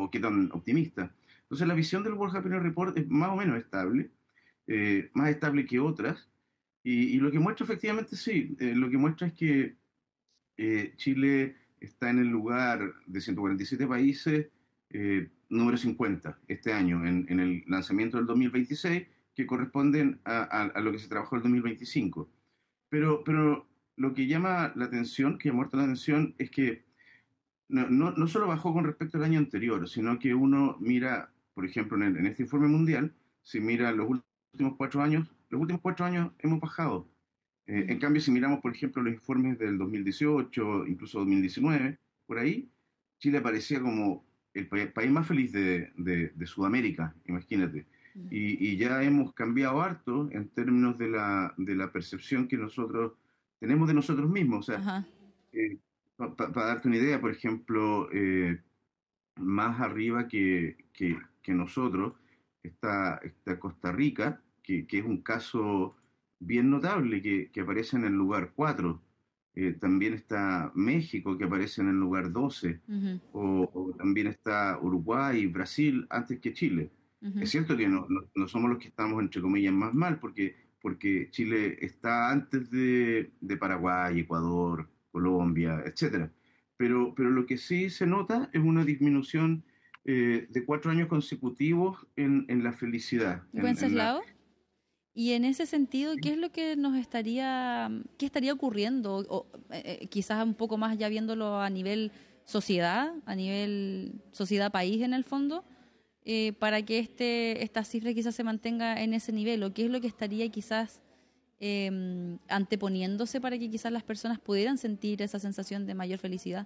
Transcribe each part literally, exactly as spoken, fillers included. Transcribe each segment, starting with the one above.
o qué tan optimista. Entonces la visión del World Happiness Report es más o menos estable, eh, más estable que otras, y, y lo que muestra efectivamente sí, eh, lo que muestra es que eh, Chile está en el lugar de ciento cuarenta y siete países, eh, número cincuenta este año, en, en el lanzamiento del dos mil veintiséis, que corresponden a, a- a lo que se trabajó el dos mil veinticinco. Pero, pero lo que llama la atención, que llamó harto la atención, es que no, no, no solo bajó con respecto al año anterior, sino que uno mira, por ejemplo, en, el- en este informe mundial, si mira los últimos cuatro años, los últimos cuatro años hemos bajado. Eh, en Mm. cambio, si miramos, por ejemplo, los informes del dos mil dieciocho, incluso dos mil diecinueve, por ahí, Chile aparecía como el pa- país más feliz de, de- de Sudamérica, imagínate. Mm. Y, y ya hemos cambiado harto en términos de la, de la percepción que nosotros tenemos de nosotros mismos. O sea, Ajá. para darte una idea, por ejemplo, eh, más arriba que, que- que nosotros está, está Costa Rica, que, que es un caso bien notable, que, que aparece en el lugar cuatro. Eh, también está México, que aparece en el lugar doce. Ujú. O, o también está Uruguay, Brasil, antes que Chile. Es Ujú. cierto que no, no- no somos los que estamos, entre comillas, más mal, porque, porque Chile está antes de, de Paraguay, Ecuador, Colombia, etcétera. Pero, pero lo que sí se nota es una disminución eh, de cuatro años consecutivos en, en la felicidad, en, en la... Wenceslao, y en ese sentido, ¿qué es lo que nos estaría, qué estaría ocurriendo? O, eh, eh, quizás un poco más ya viéndolo a nivel sociedad, a nivel sociedad-país en el fondo, eh, para que este, esta cifra quizás se mantenga en ese nivel, o qué es lo que estaría quizás eh, anteponiéndose para que quizás las personas pudieran sentir esa sensación de mayor felicidad.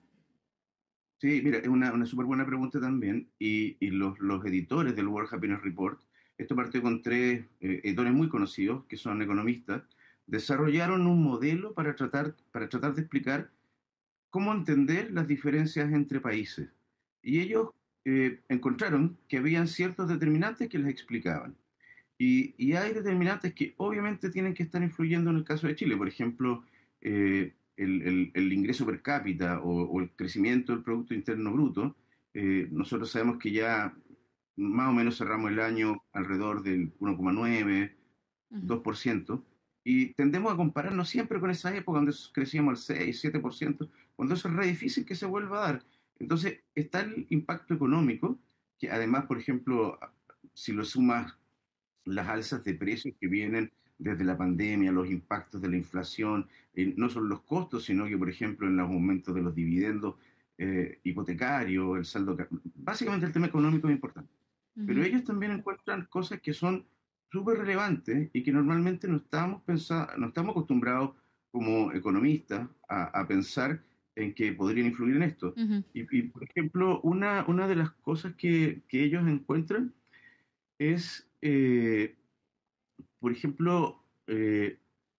Sí, mira, es una, una súper buena pregunta también. Y, y los, los editores del World Happiness Report, esto partió con tres eh, editores muy conocidos, que son economistas, desarrollaron un modelo para tratar, para tratar de explicar cómo entender las diferencias entre países. Y ellos eh, encontraron que habían ciertos determinantes que les explicaban. Y, y hay determinantes que obviamente tienen que estar influyendo en el caso de Chile. Por ejemplo, eh, el, el- el ingreso per cápita o, o el crecimiento del Producto Interno Bruto. Eh, nosotros sabemos que ya más o menos cerramos el año alrededor del uno coma nueve, Ujú. dos por ciento, y tendemos a compararnos siempre con esa época donde crecíamos al seis, siete por ciento, cuando eso es re difícil que se vuelva a dar. Entonces, está el impacto económico, que además, por ejemplo, si lo sumas las alzas de precios que vienen desde la pandemia, los impactos de la inflación, eh, no solo los costos, sino que, por ejemplo, en los aumentos de los dividendos eh, hipotecarios, el saldo, ca- básicamente el tema económico es importante. Pero Ujú. ellos también encuentran cosas que son súper relevantes y que normalmente no estamos pensa- no estamos acostumbrados como economistas a, a pensar en que podrían influir en esto. Ujú. Y, y, por ejemplo, una, una de las cosas que, que ellos encuentran es, eh, por ejemplo, eh,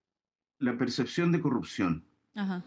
la percepción de corrupción. Ajá.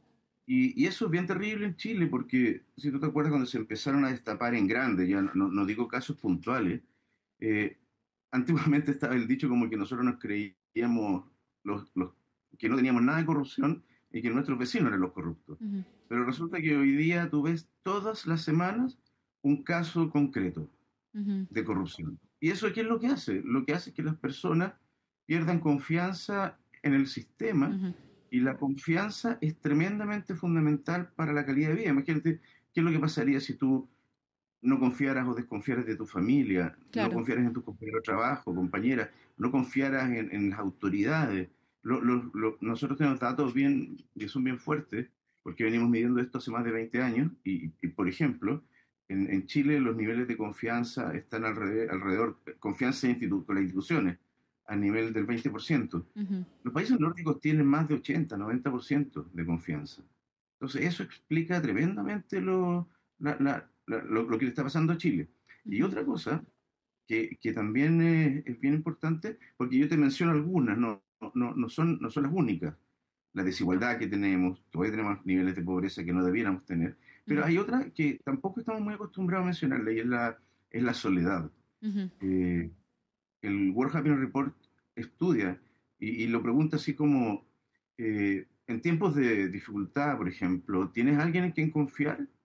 Y, y eso es bien terrible en Chile, porque si tú te acuerdas cuando se empezaron a destapar en grande, ya no, no digo casos puntuales, eh, antiguamente estaba el dicho como que nosotros nos creíamos los, los- que no teníamos nada de corrupción y que nuestros vecinos eran los corruptos. Ujú. Pero resulta que hoy día tú ves todas las semanas un caso concreto Ujú. de corrupción. ¿Y eso qué es lo que hace? Lo que hace es que las personas pierdan confianza en el sistema, Ujú. y la confianza es tremendamente fundamental para la calidad de vida. Imagínate qué es lo que pasaría si tú no confiaras o desconfiaras de tu familia, no Claro. confiaras en tus compañeros de trabajo, compañeras, no confiaras en, en las autoridades. Lo- lo- lo- nosotros tenemos datos bien, que son bien fuertes, porque venimos midiendo esto hace más de veinte años, y, y, por ejemplo, en, en Chile los niveles de confianza están alrededor, alrededor confianza en institu- con las instituciones, a nivel del veinte por ciento. Ujú. Los países nórdicos tienen más de ochenta, noventa por ciento de confianza. Entonces, eso explica tremendamente lo, la- la- la- lo, lo que le está pasando a Chile. Y Ujú. otra cosa que, que también es, es bien importante, porque yo te menciono algunas, no, no, no son, no son las únicas. La desigualdad que tenemos, todavía tenemos niveles de pobreza que no debiéramos tener, pero Ujú. hay otra que tampoco estamos muy acostumbrados a mencionarla, y es la, es la soledad. Ujú. Eh, el World Happiness Report estudia y, y lo pregunta así como, eh, en tiempos de dificultad, por ejemplo, ¿tienes alguien en quien confiar?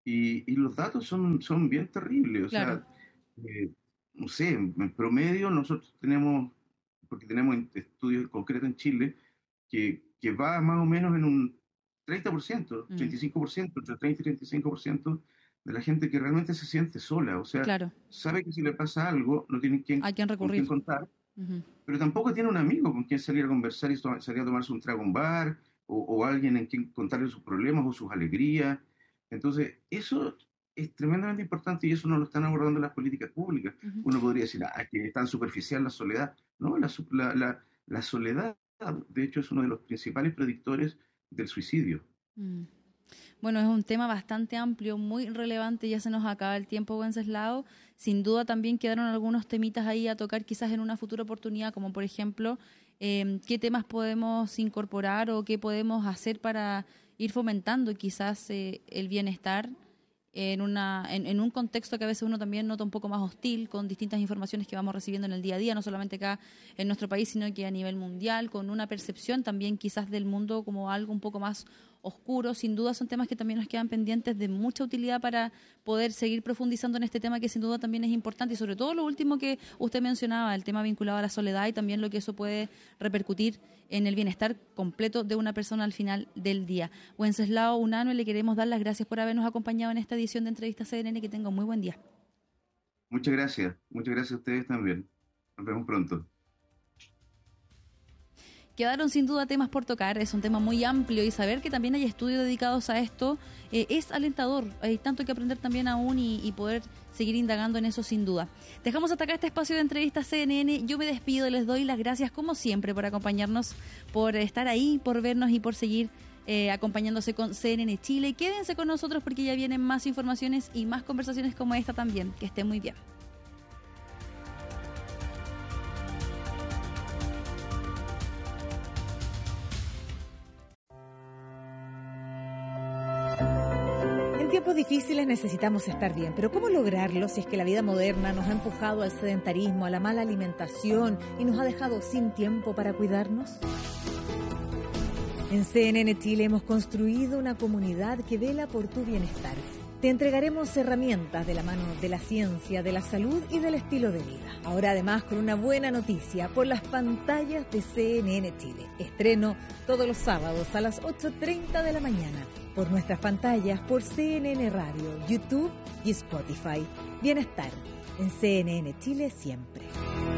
Y, y los datos son, son bien terribles. O Claro. sea, eh, no sé, en promedio nosotros tenemos, porque tenemos estudios concretos en Chile, que, que va más o menos en un treinta por ciento, Mm, treinta y cinco por ciento, entre treinta y treinta y cinco por ciento de la gente que realmente se siente sola. O sea, claro. sabe que si le pasa algo, no tiene quien, Hay quien con quién recurrir. contar, Ujú. pero tampoco tiene un amigo con quien salir a conversar y to- salir a tomarse un trago a un bar, o, o alguien en quien contarle sus problemas o sus alegrías. Entonces, eso es tremendamente importante y eso no lo están abordando las políticas públicas. Ujú. Uno podría decir, ah, que es tan superficial la soledad. No, la, su- la, la, la soledad, de hecho, es uno de los principales predictores del suicidio. Mm. Bueno, es un tema bastante amplio, muy relevante, ya se nos acaba el tiempo, Wenceslao. Sin duda también quedaron algunos temitas ahí a tocar quizás en una futura oportunidad, como por ejemplo, eh, qué temas podemos incorporar o qué podemos hacer para ir fomentando quizás eh, el bienestar en, una, en, en un contexto que a veces uno también nota un poco más hostil con distintas informaciones que vamos recibiendo en el día a día, no solamente acá en nuestro país, sino que a nivel mundial, con una percepción también quizás del mundo como algo un poco más oscuro. Sin duda son temas que también nos quedan pendientes de mucha utilidad para poder seguir profundizando en este tema que sin duda también es importante y sobre todo lo último que usted mencionaba, el tema vinculado a la soledad y también lo que eso puede repercutir en el bienestar completo de una persona al final del día. Wenceslao Unanue, le queremos dar las gracias por habernos acompañado en esta edición de Entrevista C N N. Que tenga un muy buen día. Muchas gracias. Muchas gracias a ustedes también. Nos vemos pronto. Quedaron sin duda temas por tocar, es un tema muy amplio y saber que también hay estudios dedicados a esto eh, es alentador. Hay tanto que aprender también aún y, y poder seguir indagando en eso sin duda. Dejamos hasta acá este espacio de entrevistas C N N. Yo me despido, les doy las gracias como siempre por acompañarnos, por estar ahí, por vernos y por seguir eh, acompañándose con C N N Chile. Quédense con nosotros porque ya vienen más informaciones y más conversaciones como esta también. Que estén muy bien. En tiempos difíciles necesitamos estar bien, pero ¿cómo lograrlo si es que la vida moderna nos ha empujado al sedentarismo, a la mala alimentación y nos ha dejado sin tiempo para cuidarnos? En C N N Chile hemos construido una comunidad que vela por tu bienestar. Te entregaremos herramientas de la mano de la ciencia, de la salud y del estilo de vida. Ahora además con una buena noticia por las pantallas de C N N Chile. Estreno todos los sábados a las ocho treinta de la mañana por nuestras pantallas por C N N Radio, YouTube y Spotify. Bienestar en C N N Chile siempre.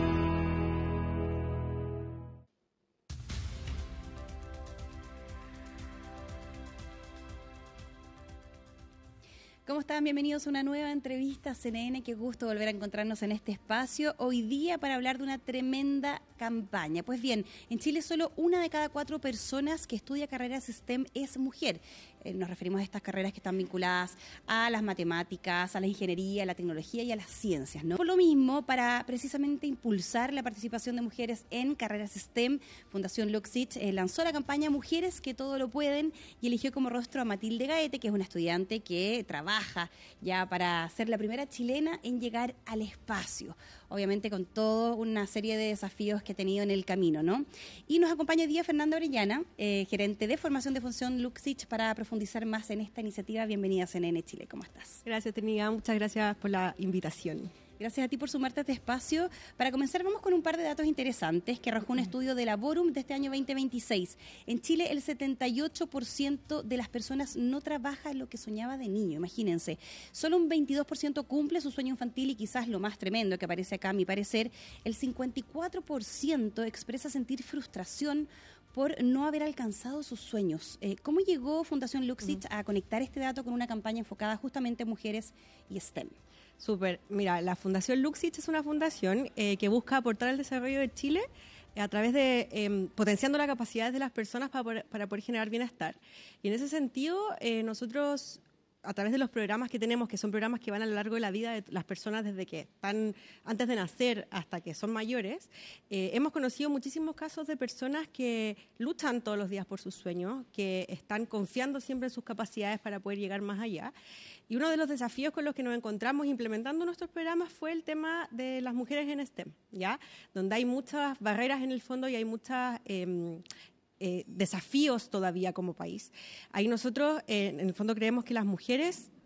¿Cómo están? Bienvenidos a una nueva entrevista C N N. Qué gusto volver a encontrarnos en este espacio. Hoy día para hablar de una tremenda campaña. Pues bien, en Chile solo una de cada cuatro personas que estudia carreras STEM es mujer. Eh, nos referimos a estas carreras que están vinculadas a las matemáticas, a la ingeniería, a la tecnología y a las ciencias, ¿no? Por lo mismo, para precisamente impulsar la participación de mujeres en carreras STEM, Fundación Luxich eh, lanzó la campaña Mujeres que todo lo pueden y eligió como rostro a Matilde Gaete, que es una estudiante que trabaja ya para ser la primera chilena en llegar al espacio. Obviamente con toda una serie de desafíos que ha tenido en el camino, ¿no? Y nos acompaña hoy día Fernanda Orellana, eh, gerente de formación de Fundación Luxich, para profundizar más en esta iniciativa. Bienvenida a C N N Chile, ¿cómo estás? Gracias, Trinidad, muchas gracias por la invitación. Gracias a ti por sumarte a este espacio. Para comenzar, vamos con un par de datos interesantes que arrojó un estudio de la Borum de este año veinte veintiséis. En Chile, el setenta y ocho por ciento de las personas no trabaja lo que soñaba de niño, imagínense. Solo un veintidós por ciento cumple su sueño infantil y quizás lo más tremendo que aparece acá, a mi parecer, el cincuenta y cuatro por ciento expresa sentir frustración por no haber alcanzado sus sueños. Eh, ¿Cómo llegó Fundación Luxich uh-huh. a conectar este dato con una campaña enfocada justamente en mujeres y STEM? Súper. Mira, la Fundación Luxich es una fundación eh, que busca aportar al desarrollo de Chile eh, a través de eh, potenciando las capacidades de las personas para poder, para poder generar bienestar. Y en ese sentido, eh, nosotros, a través de los programas que tenemos, que son programas que van a lo largo de la vida de las personas desde que están antes de nacer hasta que son mayores, eh, hemos conocido muchísimos casos de personas que luchan todos los días por sus sueños, que están confiando siempre en sus capacidades para poder llegar más allá. Y uno de los desafíos con los que nos encontramos implementando nuestros programas fue el tema de las mujeres en STEM, ¿ya? Donde hay muchas barreras en el fondo y hay muchas eh, eh, desafíos todavía como país. Ahí nosotros, eh, en el fondo, creemos que las mujeres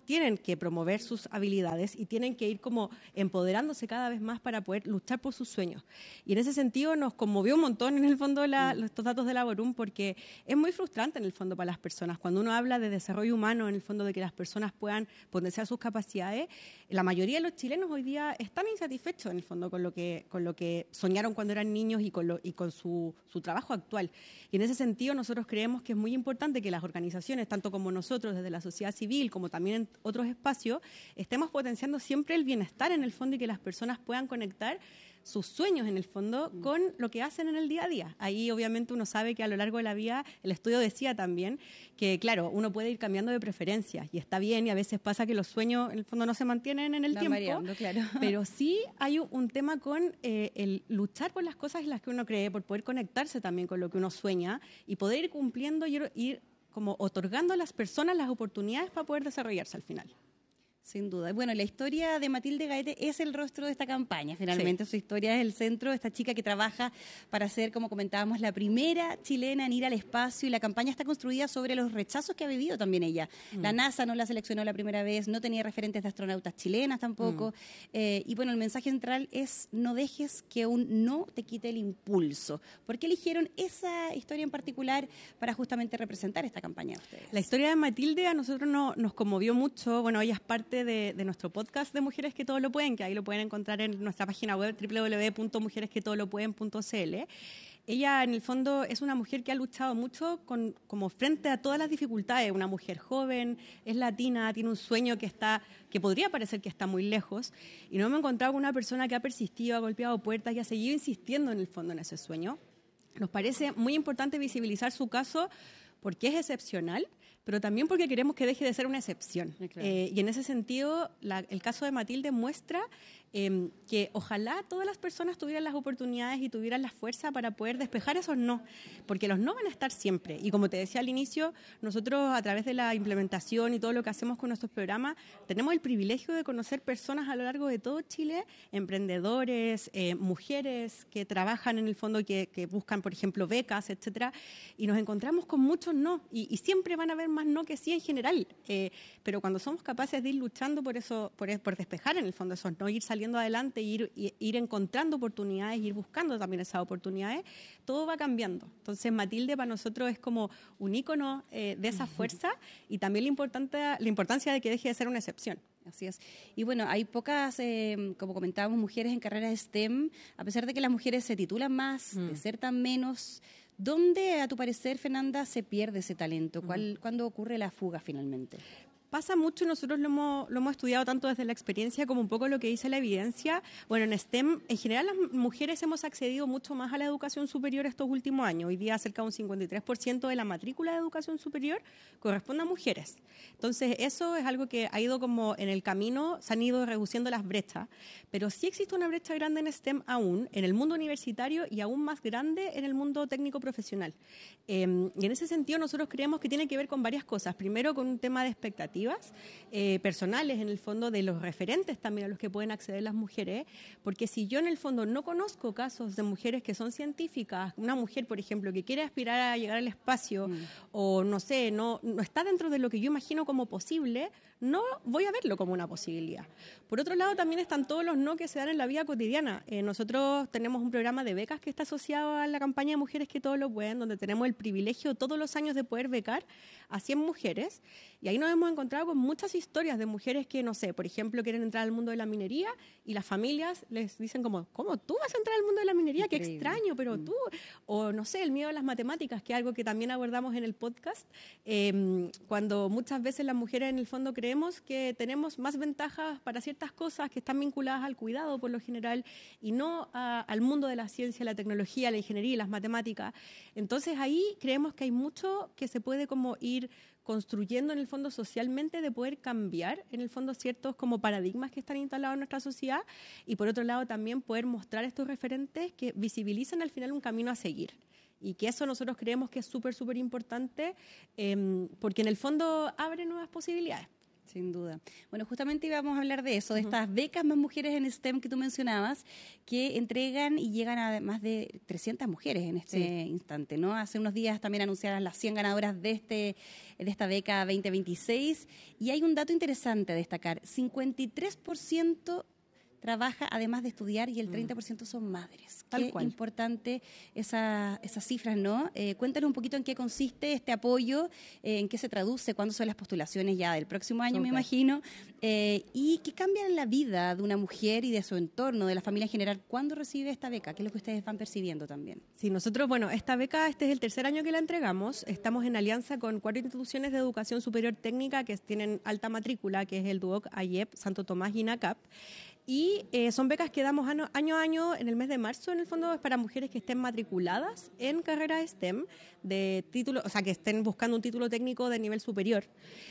tienen que promover sus habilidades y tienen que ir como empoderándose cada vez más para poder luchar por sus sueños. Y en ese sentido nos conmovió un montón en el fondo la, mm. estos datos de Laborum, porque es muy frustrante en el fondo para las personas. Cuando uno habla de desarrollo humano, en el fondo de que las personas puedan potenciar sus capacidades, la mayoría de los chilenos hoy día están insatisfechos en el fondo con lo que, con lo que soñaron cuando eran niños y con, lo, y con su, su trabajo actual. Y en ese sentido nosotros creemos que es muy importante que las organizaciones, tanto como nosotros desde la sociedad civil, como también en otros espacios, estemos potenciando siempre el bienestar en el fondo y que las personas puedan conectar sus sueños en el fondo con lo que hacen en el día a día. Ahí obviamente uno sabe que a lo largo de la vida, el estudio decía también que claro, uno puede ir cambiando de preferencias y está bien, y a veces pasa que los sueños en el fondo no se mantienen en el Van tiempo, variando, claro. Pero sí hay un, un tema con eh, el luchar por las cosas en las que uno cree, por poder conectarse también con lo que uno sueña y poder ir cumpliendo y ir, ir como otorgando a las personas las oportunidades para poder desarrollarse al final. Sin duda. Bueno, la historia de Matilde Gaete es el rostro de esta campaña. Finalmente, sí. Su historia es el centro. Esta chica que trabaja para ser, como comentábamos, la primera chilena en ir al espacio. Y la campaña está construida sobre los rechazos que ha vivido también ella. Mm. La NASA no la seleccionó la primera vez, no tenía referentes de astronautas chilenas tampoco. Mm. Eh, y bueno, el mensaje central es: no dejes que un no te quite el impulso. ¿Por qué eligieron esa historia en particular para justamente representar esta campaña de ustedes? La historia de Matilde a nosotros no, nos conmovió mucho. Bueno, ella es parte De, de nuestro podcast de Mujeres que Todo Lo Pueden, que ahí lo pueden encontrar en nuestra página web doble u doble u doble u punto mujeres que todo lo pueden punto c l. Ella, en el fondo, es una mujer que ha luchado mucho con, como frente a todas las dificultades. Una mujer joven, es latina, tiene un sueño que está que podría parecer que está muy lejos, y no me he encontrado con una persona que ha persistido, ha golpeado puertas y ha seguido insistiendo en el fondo en ese sueño. Nos parece muy importante visibilizar su caso porque es excepcional, pero también porque queremos que deje de ser una excepción. Sí, claro. eh, y en ese sentido, la, el caso de Matilde muestra eh, que ojalá todas las personas tuvieran las oportunidades y tuvieran la fuerza para poder despejar esos no, porque los no van a estar siempre. Y como te decía al inicio, nosotros a través de la implementación y todo lo que hacemos con nuestros programas, tenemos el privilegio de conocer personas a lo largo de todo Chile, emprendedores, eh, mujeres que trabajan en el fondo, que, que buscan, por ejemplo, becas, etcétera, y nos encontramos con muchos no, y, y siempre van a haber más no que sí en general, eh, pero cuando somos capaces de ir luchando por eso, por, por despejar en el fondo esos no, ir saliendo adelante, ir, ir, ir encontrando oportunidades, ir buscando también esas oportunidades, todo va cambiando. Entonces Matilde para nosotros es como un ícono eh, de esa fuerza y también la, importante, la importancia de que deje de ser una excepción. Así es. Y bueno, hay pocas, eh, como comentábamos, mujeres en carreras STEM, a pesar de que las mujeres se titulan más, mm. de ser tan menos. ¿Dónde, a tu parecer, Fernanda, se pierde ese talento? ¿Cuál, mm. ¿Cuándo ocurre la fuga finalmente? Pasa mucho, nosotros lo hemos, lo hemos estudiado tanto desde la experiencia como un poco lo que dice la evidencia. Bueno, en STEM, en general, las mujeres hemos accedido mucho más a la educación superior estos últimos años. Hoy día, cerca de un cincuenta y tres por ciento de la matrícula de educación superior corresponde a mujeres. Entonces, eso es algo que ha ido como en el camino, se han ido reduciendo las brechas, pero sí existe una brecha grande en STEM aún, en el mundo universitario y aún más grande en el mundo técnico profesional. Eh, y en ese sentido, nosotros creemos que tiene que ver con varias cosas. Primero, con un tema de expectativas. Eh, personales en el fondo de los referentes también a los que pueden acceder las mujeres, porque si yo en el fondo no conozco casos de mujeres que son científicas, una mujer por ejemplo que quiere aspirar a llegar al espacio mm. o no sé, no, no está dentro de lo que yo imagino como posible, no voy a verlo como una posibilidad. Por otro lado también están todos los no que se dan en la vida cotidiana. Eh, nosotros tenemos un programa de becas que está asociado a la campaña de Mujeres que Todo Lo Pueden, donde tenemos el privilegio todos los años de poder becar a cien mujeres, y ahí nos hemos encontrado con muchas historias de mujeres que, no sé, por ejemplo, quieren entrar al mundo de la minería y las familias les dicen como, ¿cómo tú vas a entrar al mundo de la minería? Increíble. Qué extraño, pero mm. tú, o no sé, el miedo a las matemáticas, que es algo que también abordamos en el podcast, eh, cuando muchas veces las mujeres en el fondo creemos que tenemos más ventajas para ciertas cosas que están vinculadas al cuidado por lo general y no a, al mundo de la ciencia, la tecnología, la ingeniería y las matemáticas. Entonces ahí creemos que hay mucho que se puede como ir construyendo en el fondo socialmente, de poder cambiar en el fondo ciertos como paradigmas que están instalados en nuestra sociedad, y por otro lado también poder mostrar estos referentes que visibilizan al final un camino a seguir, y que eso nosotros creemos que es súper súper importante eh, porque en el fondo abre nuevas posibilidades. Sin duda. Bueno, justamente íbamos a hablar de eso, de estas becas Más Mujeres en STEM que tú mencionabas, que entregan y llegan a más de trescientas mujeres en este sí. instante, ¿no? Hace unos días también anunciaron las cien ganadoras de este de esta beca veinte veintiséis, y hay un dato interesante a destacar: cincuenta y tres por ciento trabaja además de estudiar y el treinta por ciento son madres. Tal Qué cual. importante esa, esas cifras, ¿no? Eh, cuéntanos un poquito en qué consiste este apoyo, eh, en qué se traduce, cuándo son las postulaciones ya del próximo año, Super. me imagino, eh, y qué cambia en la vida de una mujer y de su entorno, de la familia en general, cuando recibe esta beca, qué es lo que ustedes van percibiendo también. Sí, nosotros, bueno, esta beca, este es el tercer año que la entregamos. Estamos en alianza con cuatro instituciones de educación superior técnica que tienen alta matrícula, que es el DUOC, AIEP, Santo Tomás y INACAP. Y eh, son becas que damos año, año a año en el mes de marzo, en el fondo es para mujeres que estén matriculadas en carreras STEM, de título, o sea, que estén buscando un título técnico de nivel superior.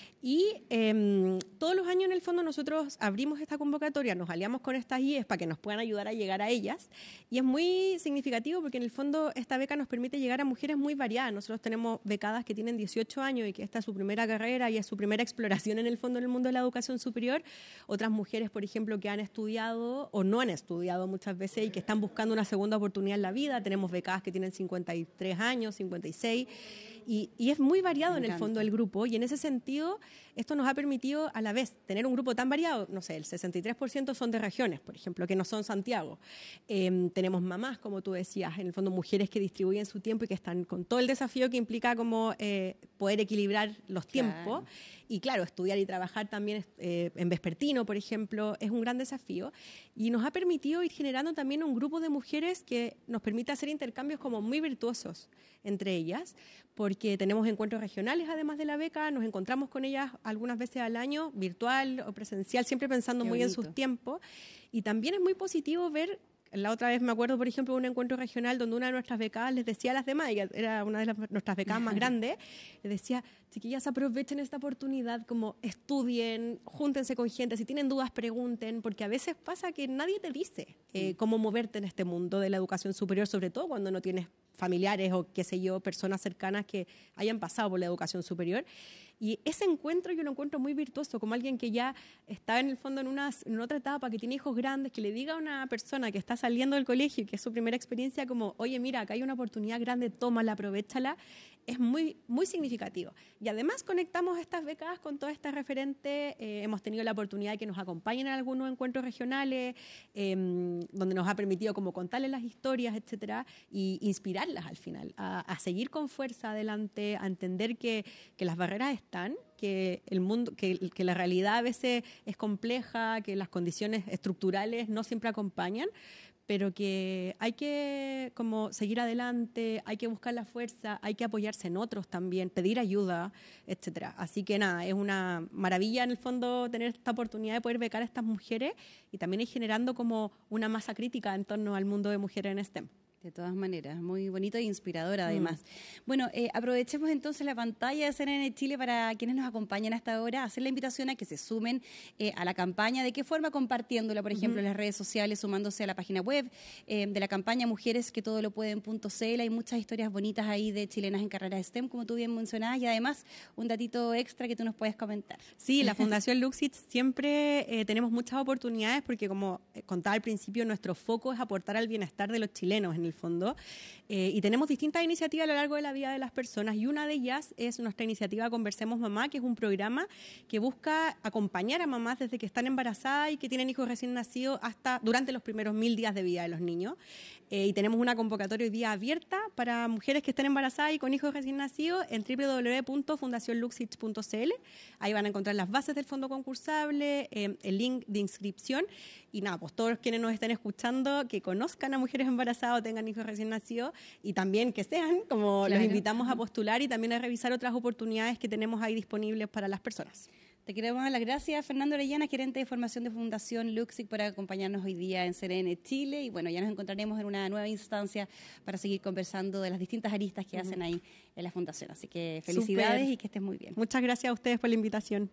Y eh, todos los años en el fondo nosotros abrimos esta convocatoria, nos aliamos con estas I E S para que nos puedan ayudar a llegar a ellas, y es muy significativo porque en el fondo esta beca nos permite llegar a mujeres muy variadas. Nosotros tenemos becadas que tienen dieciocho años y que esta es su primera carrera y es su primera exploración en el fondo en el mundo de la educación superior. Otras mujeres, por ejemplo, que han estudiado o no han estudiado muchas veces y que están buscando una segunda oportunidad en la vida. Tenemos becadas que tienen cincuenta y tres años, cincuenta y seis. Y, y es muy variado en el fondo el grupo, y en ese sentido esto nos ha permitido a la vez tener un grupo tan variado. No sé, el sesenta y tres por ciento son de regiones, por ejemplo, que no son Santiago. Eh, tenemos mamás, como tú decías, en el fondo mujeres que distribuyen su tiempo y que están con todo el desafío que implica como eh, poder equilibrar los tiempos. Claro. Y claro, estudiar y trabajar también eh, en vespertino, por ejemplo, es un gran desafío, y nos ha permitido ir generando también un grupo de mujeres que nos permite hacer intercambios como muy virtuosos entre ellas, porque tenemos encuentros regionales además de la beca, nos encontramos con ellas algunas veces al año, virtual o presencial, siempre pensando Qué muy bonito. En sus tiempos, y también es muy positivo ver. La otra vez me acuerdo, por ejemplo, de un encuentro regional donde una de nuestras becadas les decía a las demás, ella era una de las, nuestras becadas más grandes, les decía: chiquillas, aprovechen esta oportunidad, como estudien, júntense con gente, si tienen dudas pregunten, porque a veces pasa que nadie te dice eh, cómo moverte en este mundo de la educación superior, sobre todo cuando no tienes familiares o qué sé yo, personas cercanas que hayan pasado por la educación superior. Y ese encuentro yo lo encuentro muy virtuoso, como alguien que ya está en el fondo en, una, en otra etapa, que tiene hijos grandes, que le diga a una persona que está saliendo del colegio y que es su primera experiencia como: oye, mira, acá hay una oportunidad grande, tómala, aprovéchala. Es muy, muy significativo. Y además conectamos estas becadas con todas estas referentes. Eh, hemos tenido la oportunidad de que nos acompañen en algunos encuentros regionales, eh, donde nos ha permitido como contarles las historias, etcétera, y inspirarlas al final, a, a seguir con fuerza adelante, a entender que, que las barreras están, que el mundo, que, que la realidad a veces es compleja, que las condiciones estructurales no siempre acompañan, pero que hay que como seguir adelante, hay que buscar la fuerza, hay que apoyarse en otros también, pedir ayuda, etcétera. Así que nada, es una maravilla en el fondo tener esta oportunidad de poder becar a estas mujeres y también ir generando como una masa crítica en torno al mundo de mujeres en STEM. De todas maneras, muy bonito e inspirador además. Mm. Bueno, eh, aprovechemos entonces la pantalla de C N N Chile para quienes nos acompañan hasta ahora, hacer la invitación a que se sumen eh, a la campaña. ¿De qué forma? Compartiéndola, por ejemplo, uh-huh. en las redes sociales, sumándose a la página web eh, de la campaña Mujeres que todo lo pueden punto c l. Hay muchas historias bonitas ahí de chilenas en carreras STEM, como tú bien mencionabas, y además un datito extra que tú nos puedes comentar. Sí, la Fundación Luxich siempre eh, tenemos muchas oportunidades porque, como contaba al principio, nuestro foco es aportar al bienestar de los chilenos en el fondo, eh, y tenemos distintas iniciativas a lo largo de la vida de las personas, y una de ellas es nuestra iniciativa Conversemos Mamá, que es un programa que busca acompañar a mamás desde que están embarazadas y que tienen hijos recién nacidos hasta durante los primeros mil días de vida de los niños. Eh, y tenemos una convocatoria hoy día abierta para mujeres que estén embarazadas y con hijos recién nacidos en doble u doble u doble u punto fundación luxich punto c l. Ahí van a encontrar las bases del fondo concursable, eh, el link de inscripción, y nada, pues todos quienes nos estén escuchando que conozcan a mujeres embarazadas o tengan hijos recién nacidos, y también que sean, como claro. los invitamos a postular y también a revisar otras oportunidades que tenemos ahí disponibles para las personas. Te queremos dar las gracias, Fernando Orellana, gerente de formación de Fundación Luxich, por acompañarnos hoy día en C N N Chile. Y bueno, ya nos encontraremos en una nueva instancia para seguir conversando de las distintas aristas que uh-huh. hacen ahí en la Fundación. Así que felicidades. Super. Y que estés muy bien. Muchas gracias a ustedes por la invitación.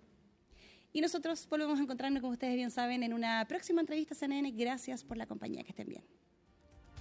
Y nosotros volvemos a encontrarnos, como ustedes bien saben, en una próxima entrevista C N N. Gracias por la compañía. Que estén bien.